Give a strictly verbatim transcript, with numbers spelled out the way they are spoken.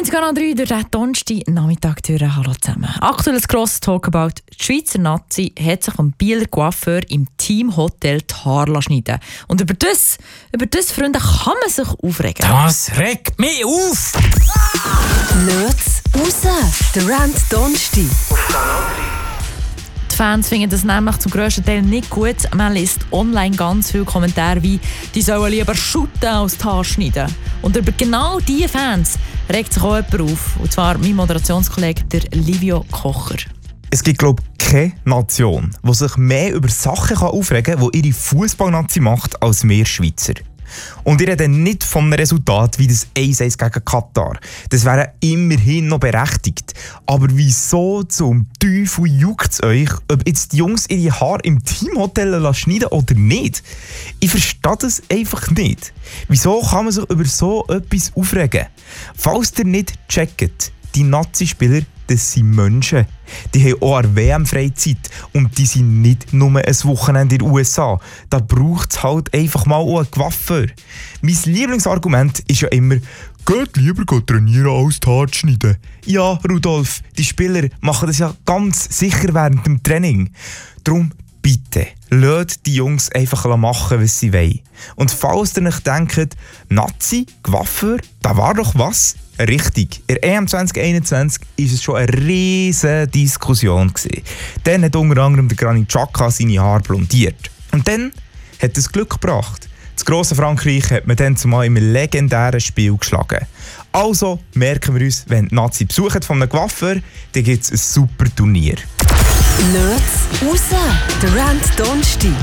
neunzig Komma drei durch den Donnerstag Nachmittag durch. Hallo zusammen. Aktuelles grosses Talkabout. Die Schweizer Nazi hat sich vom Bieler Coiffeur im Teamhotel die Haare schneiden. Und über das, über das, Freunde, kann man sich aufregen. Das regt mich auf! Löt's raus! Der Rant Donnerstag. Die Fans finden das nämlich zum grössten Teil nicht gut. Man liest online ganz viele Kommentare wie «Die sollen lieber shooten als die Haare schneiden». Und über genau diese Fans regt sich auch jemand auf. Und zwar mein Moderationskollege, der Livio Kocher. Es gibt, glaube ich, keine Nation, die sich mehr über Sachen aufregen kann, die ihre Fußballnazi macht, als wir Schweizer. Und ich rede nicht von einem Resultat wie das eins eins gegen Katar. Das wäre immerhin noch berechtigt. Aber wieso zum Teufel juckt es euch, ob jetzt die Jungs ihre Haare im Teamhotel schneiden oder nicht? Ich verstehe das einfach nicht. Wieso kann man sich über so etwas aufregen? Falls ihr nicht checkt, die Nazi-Spieler, das sind Menschen. Die haben auch eine W M-Freizeit und die sind nicht nur ein Wochenende in den U S A. Da braucht es halt einfach mal auch einen Coiffeur. Mein Lieblingsargument ist ja immer, geht lieber trainieren als die Haare schneiden. Ja, Rudolf, die Spieler machen das ja ganz sicher während dem Training. Darum bitte, lasst die Jungs einfach machen, was sie wollen. Und falls ihr euch denkt, Nazi, Coiffeur, da war doch was? Richtig, in der E M zwanzig einundzwanzig war es schon eine riesige Diskussion. Dann hat unter anderem der Granit Xhaka seine Haare blondiert. Und dann hat es Glück gebracht. Das grosse Frankreich hat man dann zumal im legendären Spiel geschlagen. Also merken wir uns, wenn die Nazi besucht von einem Coiffeur, dann gibt es ein super Turnier. Löt's raus! Der Rant Donnerstag.